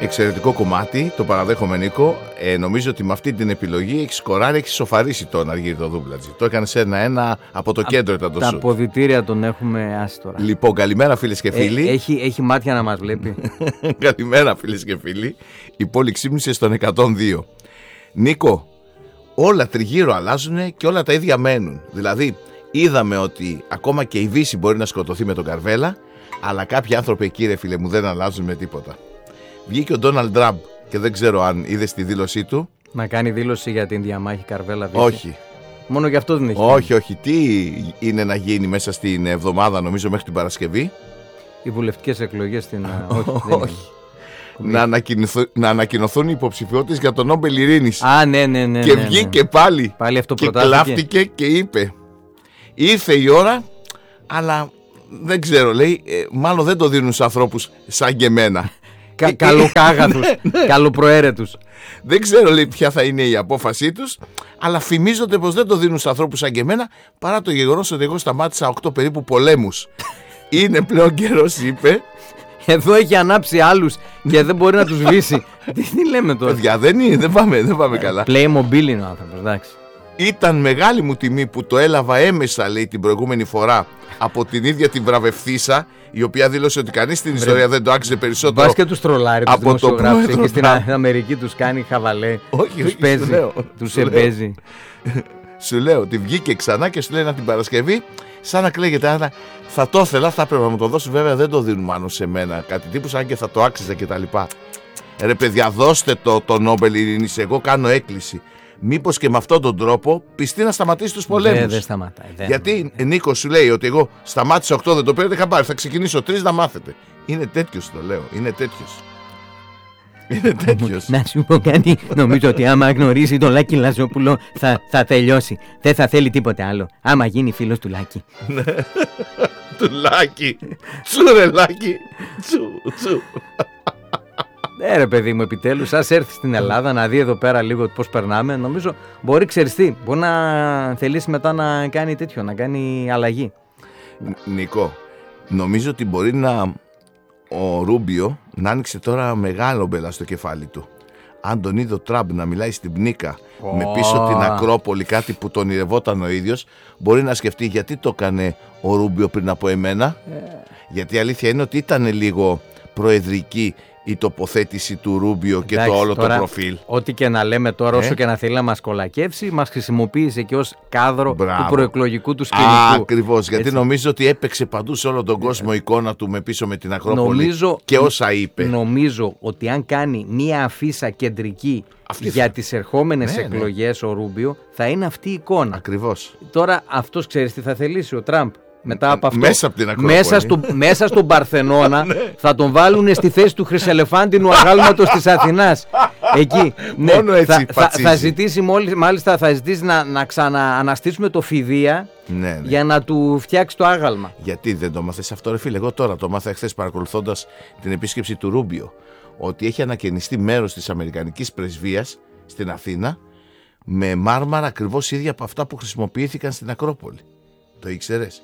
Εξαιρετικό κομμάτι, το παραδέχομαι Νίκο. Νομίζω ότι με αυτή την επιλογή έχει σκοράρει, έχει σοφαρίσει τον Αργύριο Δούμπλατζη. Το έκανε σε 1-1 από το κέντρο ήταν το σουτ. Τα αποδυτήρια τον έχουμε άσει τώρα. Λοιπόν, καλημέρα φίλες και φίλοι. Έχει μάτια να μας βλέπει. Καλημέρα φίλες και φίλοι. Η πόλη ξύπνησε στον 102. Νίκο, όλα τριγύρω αλλάζουν και όλα τα ίδια μένουν. Δηλαδή, είδαμε ότι ακόμα και η Δύση μπορεί να σκοτωθεί με τον Καρβέλα, αλλά κάποιοι άνθρωποι εκεί, ρε φίλε μου, δεν αλλάζουν με τίποτα. Βγήκε ο Ντόναλντ Τραμπ και δεν ξέρω αν είδες τη δήλωσή του. Να κάνει δήλωση για την διαμάχη Καρβέλα-Δύση. Όχι. Μόνο γι' αυτό δεν έχει. Όχι. Τι είναι να γίνει μέσα στην εβδομάδα, νομίζω μέχρι την Παρασκευή? Οι βουλευτικές εκλογές στην. Όχι. Να ανακοινωθούν οι υποψηφιότητες για τον Νόμπελ Ειρήνης. Ναι. Και βγήκε πάλι αυτό και κλάφτηκε και είπε: ήρθε η ώρα, αλλά δεν ξέρω, λέει, μάλλον δεν το δίνουν στους ανθρώπους σαν και εμένα. Καλοκάγαθους, καλοπροαίρετους. Δεν ξέρω, λέει, ποια θα είναι η απόφασή τους, αλλά φημίζονται πως δεν το δίνουν στους ανθρώπους σαν και εμένα, παρά το γεγονός ότι εγώ σταμάτησα 8 περίπου πολέμους. Είναι πλέον καιρός, είπε. Εδώ έχει ανάψει άλλους και δεν μπορεί να τους σβήσει. Τι λέμε τώρα? Παιδιά, δεν πάμε καλά. Playmobil είναι ο άνθρωπος, εντάξει. Ήταν μεγάλη μου τιμή που το έλαβα έμεσα, λέει, την προηγούμενη φορά από την ίδια την βραβευθύσα, η οποία δήλωσε ότι κανείς στην ιστορία δεν το άξιζε περισσότερο. Μπας και τους τρολάρει τους δημοσιογράφους και στην Αμερική τους κάνει χαβαλέ. Όχι, τους παίζει, τους εμπέζει. Σου λέω ότι βγήκε ξανά και σου λέει την Παρασκευή, σαν να κλαίγεται, θα το ήθελα, θα έπρεπε να μου το δώσει, βέβαια δεν το δίνουν μάλλον σε μένα, κάτι τύπου σαν και θα το άξιζε κτλ. Ρε παιδιά, δώστε το Νόμπελ Ειρήνης, εγώ κάνω έκκληση. Μήπως και με αυτόν τον τρόπο πιστεί να σταματήσει τους πολέμους. Δεν σταματάει. Γιατί Νίκο σου λέει ότι εγώ σταμάτησα 8, δεν το πήρατε χαμπάρι, θα ξεκινήσω 3 να μάθετε. Είναι τέτοιος, το λέω, είναι τέτοιος. Να σου πω κάτι, νομίζω ότι άμα γνωρίσει τον Λάκη Λαζόπουλο θα τελειώσει. Δεν θα θέλει τίποτε άλλο. Άμα γίνει φίλος του Λάκη. Του Λάκη. Τσου ρε Λάκη. Τσου. Ναι ρε παιδί μου, επιτέλους, ας έρθει στην Ελλάδα να δει εδώ πέρα λίγο πώς περνάμε. Νομίζω μπορεί, ξέρεις τι, μπορεί να θελήσει μετά να κάνει τέτοιο, να κάνει αλλαγή. Νικό, νομίζω ότι μπορεί ο Ρούμπιο να άνοιξε τώρα μεγάλο μπελά στο κεφάλι του. Αν τον είδε ο Τραμπ να μιλάει στην Πνίκα με πίσω την Ακρόπολη, κάτι που τον ονειρευόταν ο ίδιος, μπορεί να σκεφτεί γιατί το έκανε ο Ρούμπιο πριν από εμένα. Γιατί η αλήθεια είναι ότι ήταν λίγο προεδρική η τοποθέτηση του Ρούμπιο και το όλο τώρα, το προφίλ. Ό,τι και να λέμε τώρα, όσο και να θέλει να μας κολακεύσει, μας χρησιμοποίησε και ως κάδρο του προεκλογικού του σκηνικού. Ακριβώς, γιατί νομίζω ότι έπαιξε παντού σε όλο τον κόσμο η εικόνα του με πίσω με την Ακρόπολη και όσα είπε. Νομίζω ότι αν κάνει μία αφίσα κεντρική για τις ερχόμενες εκλογές ο Ρούμπιο, θα είναι αυτή η εικόνα. Ακριβώς. Τώρα αυτός ξέρεις τι θα θελήσει ο Τραμπ? Μετά από αυτό, μέσα στον Παρθενώνα θα τον βάλουν στη θέση του Χρυσελεφάντινου αγάλματος της Αθηνάς. Εκεί. Μόνο έτσι θα ζητήσει μάλιστα να ξανααναστήσουμε το Φιδία για να του φτιάξει το άγαλμα. Γιατί δεν το μάθες αυτό, ρε φίλε? Εγώ τώρα το μάθα χθες παρακολουθώντας την επίσκεψη του Ρούμπιο, ότι έχει ανακαινιστεί μέρος της Αμερικανικής Πρεσβείας στην Αθήνα με μάρμαρα ακριβώς ίδια από αυτά που χρησιμοποιήθηκαν στην Ακρόπολη. Το ήξερες?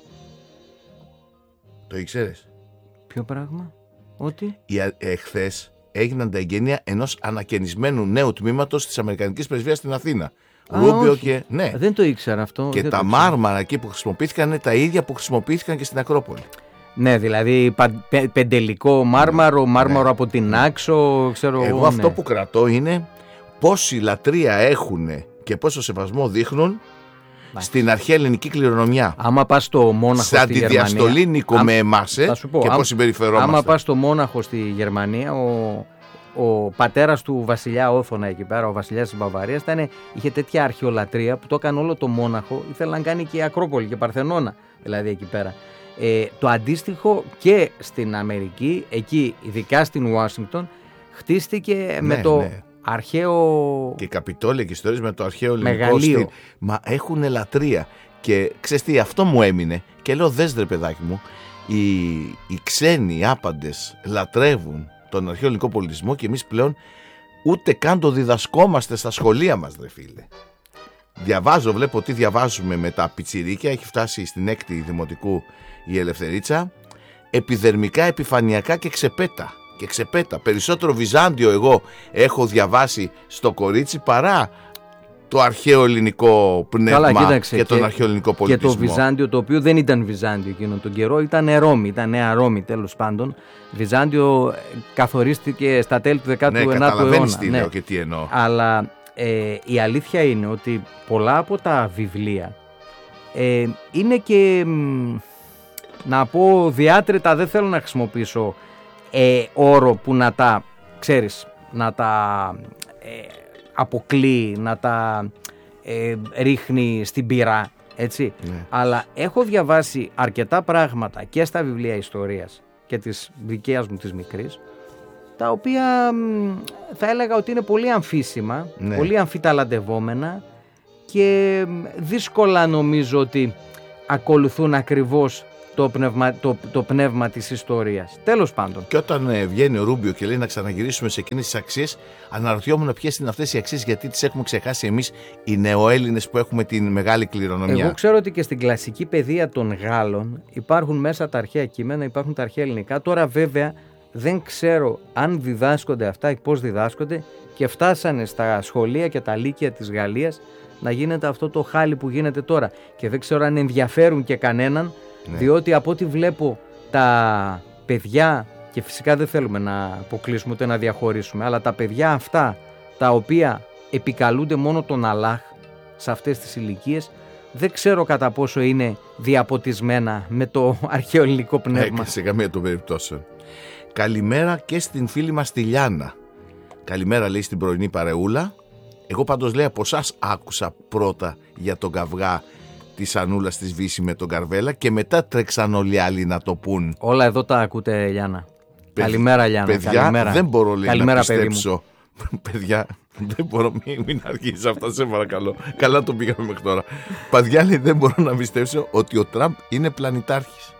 Το ήξερες? Ποιο πράγμα? Ότι? Εχθές έγιναν τα εγγένεια ενός ανακαινισμένου νέου τμήματος της Αμερικανικής Πρεσβείας στην Αθήνα. Ρούμπιο και. Ναι. Δεν το ήξερα αυτό. Και τα μάρμαρα εκεί που χρησιμοποιήθηκαν είναι τα ίδια που χρησιμοποιήθηκαν και στην Ακρόπολη. Ναι, δηλαδή πεντελικό μάρμαρο από την Άξο, ξέρω εγώ. Αυτό που κρατώ είναι πόση λατρεία έχουν και πόσο σεβασμό δείχνουν στην αρχαία ελληνική κληρονομιά. Άμα πας στο Μόναχο στη Γερμανία. Σε αντιδιαστολή, Νίκο, με εμάς και πώς συμπεριφερόμαστε. Άμα πας στο Μόναχο στη Γερμανία, ο πατέρας του βασιλιά Όθωνα εκεί πέρα, ο βασιλιάς της Μπαβαρίας, είχε τέτοια αρχαιολατρεία που το έκανε όλο το Μόναχο. Ήθελε να κάνει και Ακρόπολη και Παρθενώνα, δηλαδή εκεί πέρα. Το αντίστοιχο και στην Αμερική, εκεί ειδικά στην Ουάσιγκτον, χτίστηκε με το αρχαίο. Και Καπιτόλια και ιστορίες με το αρχαίο ελληνικό στυλ. Μα έχουν λατρεία. Και ξέρεις τι, αυτό μου έμεινε. Και λέω, δες ρε παιδάκι μου, οι ξένοι άπαντες λατρεύουν τον αρχαίο ελληνικό πολιτισμό και εμείς πλέον ούτε καν το διδασκόμαστε στα σχολεία μας, ρε φίλε. Βλέπω τι διαβάζουμε με τα πιτσιρίκια. Έχει φτάσει στην 6η Δημοτικού η Ελευθερίτσα. Επιδερμικά, επιφανειακά και ξεπέτα. και ξεπέτα. Περισσότερο Βυζάντιο εγώ έχω διαβάσει στο κορίτσι παρά το αρχαίο ελληνικό πνεύμα. Καλά, και τον αρχαίο ελληνικό πολιτισμό. Και το Βυζάντιο, το οποίο δεν ήταν Βυζάντιο εκείνον τον καιρό, ήταν Ρώμη, ήταν Νέα Ρώμη τέλος πάντων. Βυζάντιο καθορίστηκε στα τέλη του 19ου αιώνα. Ναι, καταλαβαίνεις τι λέω και τι εννοώ. Αλλά η αλήθεια είναι ότι πολλά από τα βιβλία είναι και, να πω διάτρητα, δεν θέλω να χρησιμοποιήσω όρο που να τα, ξέρεις, να τα αποκλεί, να τα ρίχνει στην πυρά, έτσι. Ναι. Αλλά έχω διαβάσει αρκετά πράγματα και στα βιβλία ιστορίας και της δικαίας μου της μικρής, τα οποία θα έλεγα ότι είναι πολύ αμφίσιμα, ναι, πολύ αμφιταλαντευόμενα και δύσκολα νομίζω ότι ακολουθούν ακριβώς το πνεύμα της ιστορίας. Τέλος πάντων. Και όταν βγαίνει ο Ρούμπιο και λέει να ξαναγυρίσουμε σε εκείνες τις αξίες, αναρωτιόμουν ποιες είναι αυτές οι αξίες, γιατί τις έχουμε ξεχάσει εμείς οι νεοέλληνες που έχουμε την μεγάλη κληρονομιά. Εγώ ξέρω ότι και στην κλασική παιδεία των Γάλλων υπάρχουν μέσα τα αρχαία κείμενα, υπάρχουν τα αρχαία ελληνικά. Τώρα βέβαια δεν ξέρω αν διδάσκονται αυτά ή πώς διδάσκονται, και φτάσανε στα σχολεία και τα λύκεια της Γαλλίας να γίνεται αυτό το χάλι που γίνεται τώρα. Και δεν ξέρω αν ενδιαφέρουν και κανέναν. Ναι. Διότι από ό,τι βλέπω τα παιδιά, και φυσικά δεν θέλουμε να αποκλείσουμε ούτε να διαχωρίσουμε, αλλά τα παιδιά αυτά τα οποία επικαλούνται μόνο τον Αλλάχ σε αυτές τις ηλικίες, δεν ξέρω κατά πόσο είναι διαποτισμένα με το αρχαίο ελληνικό πνεύμα. Σε καμία των περιπτώσεων. Καλημέρα και στην φίλη μας τη Λιάννα. Καλημέρα, λέει, στην πρωινή παρεούλα. Εγώ πάντως, λέει, από εσάς άκουσα πρώτα για τον καυγά της Ανούλας της Βύση με τον Καρβέλα και μετά τρέξαν όλοι οι άλλοι να το πούν. Όλα εδώ τα ακούτε, Λιάννα. Καλημέρα, Λιάννα. Παιδιά, καλημέρα. Δεν μπορώ, λέει, καλημέρα, να πιστέψω. Παιδιά, δεν μπορώ, μην αρχίσεις αυτά, σε παρακαλώ. Καλά το πήγαμε μέχρι τώρα. Παιδιά, λέει, δεν μπορώ να πιστέψω ότι ο Τραμπ είναι πλανητάρχης.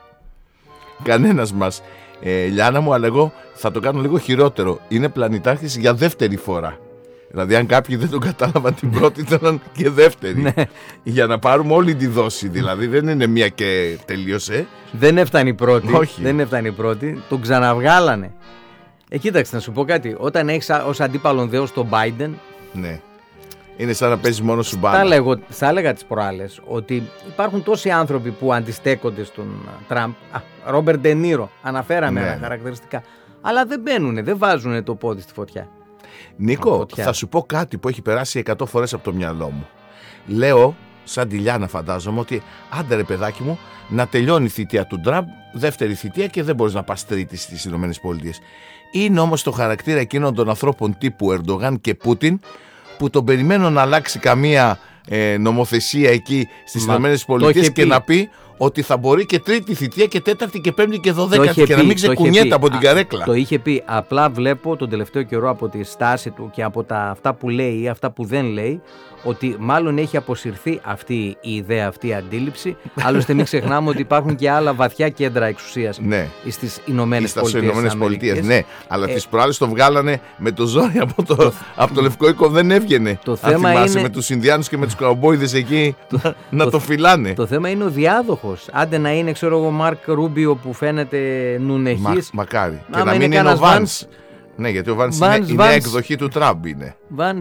Κανένας μας, Λιάννα μου, αλλά εγώ θα το κάνω λίγο χειρότερο. Είναι πλανητάρχης για δεύτερη φορά. Δηλαδή, αν κάποιοι δεν τον κατάλαβαν την πρώτη, ήταν και δεύτερη. Για να πάρουμε όλη τη δόση. Δηλαδή, δεν είναι μία και τελείωσε. Δεν έφτανε η πρώτη. Όχι. Δεν έφτανε η πρώτη. Τον ξαναβγάλανε. Κοίταξε, να σου πω κάτι. Όταν έχεις ως αντίπαλον δέος τον Biden. Ναι. Είναι σαν να παίζει μόνο σου μπάλα. Θα έλεγα τις προάλλες ότι υπάρχουν τόσοι άνθρωποι που αντιστέκονται στον Τραμπ. Ρόμπερτ Ντε Νίρο, αναφέραμε χαρακτηριστικά. Αλλά δεν μπαίνουνε, δεν βάζουν το πόδι στη φωτιά. Νίκο, θα σου πω κάτι που έχει περάσει 100 φορές από το μυαλό μου. Λέω, σαν τη Λιάννα φαντάζομαι, ότι άντε ρε παιδάκι μου, να τελειώνει η θητεία του Τραμπ, δεύτερη θητεία, και δεν μπορείς να πας τρίτη στις ΗΠΑ. Είναι όμως το χαρακτήρα εκείνων των ανθρώπων τύπου Ερντογάν και Πούτιν, που τον περιμένω να αλλάξει καμία νομοθεσία εκεί στις ΗΠΑ και να πει ότι θα μπορεί και τρίτη θητεία και τέταρτη και πέμπτη και δωδέκατη και να μην ξεκουνιέται από την καρέκλα. Το είχε πει. Απλά βλέπω τον τελευταίο καιρό από τη στάση του και από αυτά που λέει ή αυτά που δεν λέει, ότι μάλλον έχει αποσυρθεί αυτή η ιδέα, αυτή η αντίληψη. Άλλωστε μην ξεχνάμε ότι υπάρχουν και άλλα βαθιά κέντρα εξουσίας στις Ηνωμένες Πολιτείες. Ναι, αλλά τις προάλλες το βγάλανε με το ζόρι από το Λευκό Οίκο, δεν έβγαινε. Το θέμα είναι με τους Ινδιάνους και με τους Καουμπόιδες εκεί να το φυλάνε. Το θέμα είναι ο διάδοχος. Άντε να είναι, ξέρω εγώ, Μάρκ Ρούμπιο που φαίνεται νουνεχής. Μακάρι. Και να μην είναι ο Βάνς. Ναι, γιατί ο Βάνς είναι η νέα εκδοχή του Τραμπ. Είναι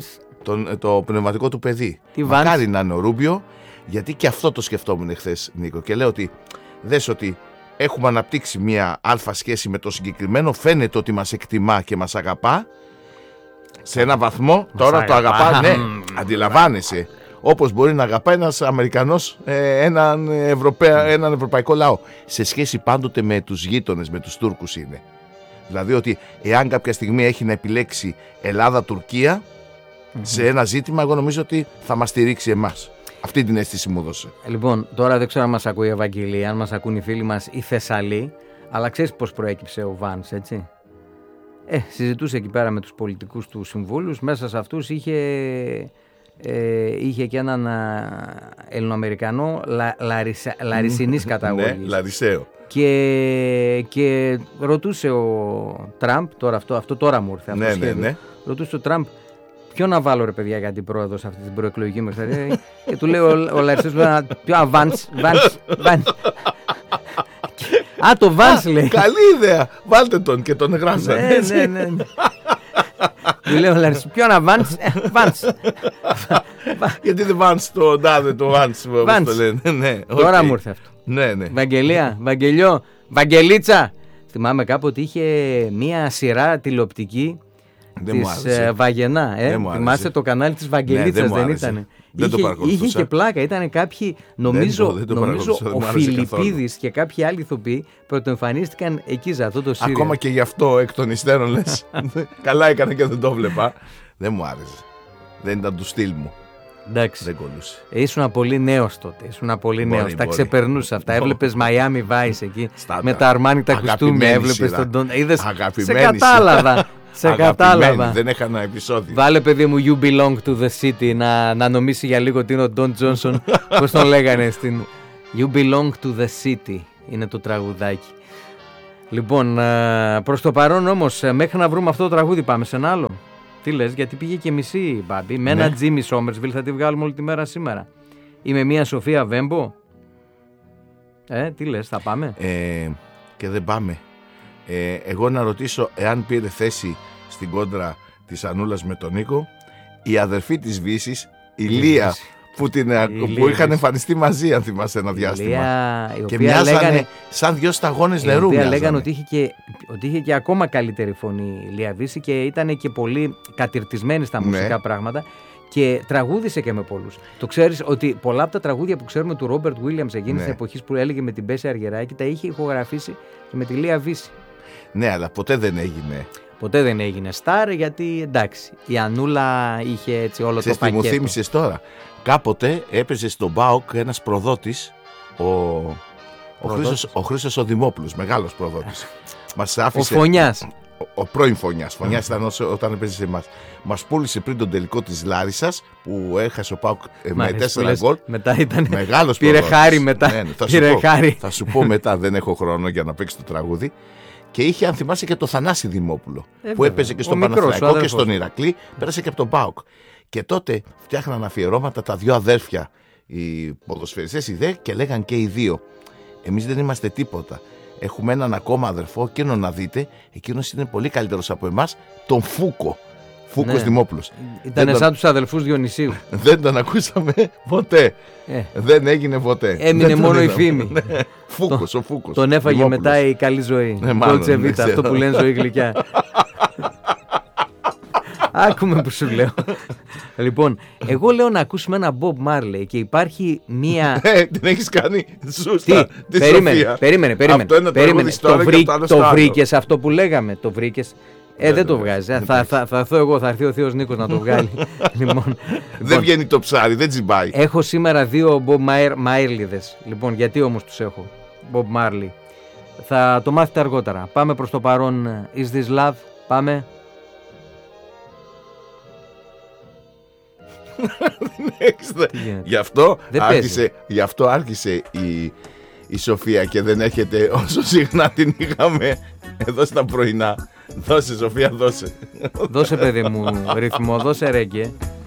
το πνευματικό του παιδί. Μακάρι να είναι ο Ρούμπιο, γιατί και αυτό το σκεφτόμουν χθες, Νίκο. Και λέω ότι δες ότι έχουμε αναπτύξει μια αλφα σχέση με το συγκεκριμένο. Φαίνεται ότι μας εκτιμά και μας αγαπά σε ένα βαθμό. Τώρα το αγαπά, ναι, αντιλαμβάνεσαι. Όπως μπορεί να αγαπά ένας Αμερικανός έναν ευρωπαϊκό λαό. Σε σχέση πάντοτε με τους γείτονες, με τους Τούρκους είναι. Δηλαδή ότι εάν κάποια στιγμή έχει να επιλέξει Ελλάδα-Τουρκία σε ένα ζήτημα, εγώ νομίζω ότι θα μας στηρίξει εμάς. Αυτή την αίσθηση μου έδωσε. Λοιπόν, τώρα δεν ξέρω αν μας ακούει η Ευαγγελία, αν μας ακούν οι φίλοι μας οι Θεσσαλοί, αλλά ξέρεις πώς προέκυψε ο Βάνς, έτσι. Συζητούσε εκεί πέρα με τους πολιτικούς του συμβούλους, μέσα σε αυτούς είχε και έναν Ελληνοαμερικανό λαρισινής καταγωγής. Ναι, Λαρισαίο. Και ρωτούσε ο Τραμπ, αυτό τώρα μου ήρθε, ναι. Ρωτούσε ο Τραμπ, ποιο να βάλω ρε παιδιά για την πρόεδρο σε αυτή την προεκλογική μέχρι. Και του λέει ο Λαρισαίος, ποιο Βάνς. Α, το Vans λέει. Καλή ιδέα. Βάλτε τον και τον γράψανε. Ναι. Του λέω Λαρισό, ποιο να Vans. Γιατί δεν Vans το τάδε, το Vans. Τώρα μου ήρθε αυτό. Ναι. Βαγγελία, Βαγγελιό, Βαγγελίτσα. Θυμάμαι κάποτε είχε μία σειρά τηλεοπτική της Βαγενά. Θυμάστε το κανάλι της Βαγγελίτσας, δεν ήταν? Είχε και πλάκα. Ήταν κάποιοι, νομίζω ο Φιλιππίδης και κάποιοι άλλοι ηθοποιοί πρωτοεμφανίστηκαν εκεί σε αυτό το σύριαλ. Ακόμα και γι' αυτό εκ των υστέρων λες. Καλά έκανα και δεν το βλέπα. Δεν μου άρεσε. Δεν ήταν του στυλ μου. Εντάξει. Δεν κολούσε. Ήσουν πολύ νέος τότε. Τα ξεπερνούσε αυτά. Έβλεπες Miami Vice εκεί. Με τα αρμάνιτα κουστούμια. Έβλεπες τον Don. Σε κατάλαβα. Σε κατάλαβα. Δεν έχανα επεισόδιο. Βάλε, παιδί μου, You Belong to the City να νομίσει για λίγο ότι είναι ο Don Johnson. Πώς τον λέγανε στην. You Belong to the City είναι το τραγουδάκι. Λοιπόν, προς το παρόν όμως, μέχρι να βρούμε αυτό το τραγούδι, πάμε σε ένα άλλο. Τι λες, γιατί πήγε και μισή, Μπάμπη. Με ένα Jimmy Somerville θα τη βγάλουμε όλη τη μέρα σήμερα. Ή με μια Σοφία Βέμπο. Τι λες, θα πάμε? Και δεν πάμε. Εγώ να ρωτήσω εάν πήρε θέση στην κόντρα της Ανούλας με τον Νίκο η αδερφή της Βύσης, η Λία, που είχαν εμφανιστεί μαζί, αν θυμάσαι, ένα διάστημα. Και μοιάζανε σαν δυο σταγόνες νερού. Η οποία λέγανε ότι είχε και ακόμα καλύτερη φωνή η Λία Βύση και ήταν και πολύ κατηρτισμένη στα μουσικά πράγματα. Και τραγούδισε και με πολλούς. Το ξέρεις ότι πολλά από τα τραγούδια που ξέρουμε του Ρόμπερτ Βίλιαμς εκείνης της εποχής που έλεγε με την Μπέση Αργεράκη τα είχε ηχογραφήσει και με τη Λία Βύση. Ναι, αλλά ποτέ δεν έγινε. Ποτέ δεν έγινε στάρ, γιατί εντάξει, η Ανούλα είχε έτσι όλο το πακέτο. Τι μου θύμισες τώρα. Κάποτε έπαιζε στον ΠΑΟΚ ένας προδότης, ο Χρήστος ο Δημόπουλος, μεγάλος προδότης. Μας άφησε. Ο Φωνιάς. Ο πρώην Φωνιάς. Φωνιάς ήταν όταν έπαιζε σε εμάς. Μας πούλησε πριν τον τελικό της Λάρισσας που έχασε ο ΠΑΟΚ με 4 γκολ. Μετά ήταν. Μεγάλος πήρε προδότης. χάρη μετά. Θα σου πω μετά, δεν έχω χρόνο για να παίξει το τραγούδι. Και είχε, αν θυμάσαι, και το Θανάση Δημόπουλο που έπαιζε και στον Παναθηναϊκό και στον Ηρακλή, πέρασε και από τον ΠΑΟΚ. Και τότε φτιάχναν αφιερώματα τα δύο αδέρφια, οι ποδοσφαιριστές οι δε, και λέγαν και οι δύο: εμείς δεν είμαστε τίποτα. Έχουμε έναν ακόμα αδερφό, εκείνο να δείτε, εκείνος είναι πολύ καλύτερος από εμάς, τον Φούκο. Φούκος Δημόπουλος. Ήταν σαν τους αδελφούς Διονυσίου. Δεν τον ακούσαμε ποτέ. Δεν έγινε ποτέ. Έμεινε μόνο η φήμη. Φούκος, ο Φούκος. Τον έφαγε μετά η καλή ζωή. Dolce Vita, αυτό που λένε ζωή γλυκιά. Άκουμε που σου λέω. Λοιπόν, εγώ λέω να ακούσουμε ένα Bob Marley και υπάρχει μία. Την έχεις κάνει σούστα. Περίμενε. Το βρήκες αυτό που λέγαμε. Το βρήκες. Δεν το βγάζει. Θα έρθω εγώ, θα έρθει ο θείος Νίκος να το βγάλει. Δεν βγαίνει το ψάρι, δεν τσιμπάει. Έχω σήμερα δύο Bob Marley'δες. Λοιπόν, γιατί όμως τους έχω? Bob Marley. Θα το μάθετε αργότερα. Πάμε προς το παρόν. Is This Love? Πάμε. Γι' αυτό άρχισε η Σοφία και δεν έρχεται όσο συχνά την είχαμε εδώ στα πρωινά. Δώσε, Σοφία, δώσε. Δώσε, παιδί μου, ρυθμό, δώσε ρέγγε.